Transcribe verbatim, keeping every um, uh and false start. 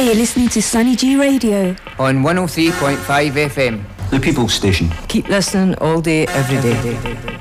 Hey, you're listening to Sunny G Radio on one oh three point five F M. The People's Station. Keep listening all day, every day.